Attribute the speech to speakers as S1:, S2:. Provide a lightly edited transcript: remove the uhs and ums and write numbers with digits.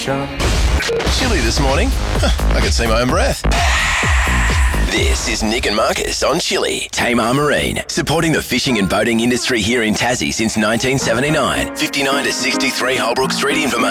S1: shop.
S2: Chilly this morning. I can see my own breath. This is Nick and Marcus on Chilly. Tamar Marine, supporting the fishing and boating industry here in Tassie since 1979. 59 to 63 Holbrook Street information.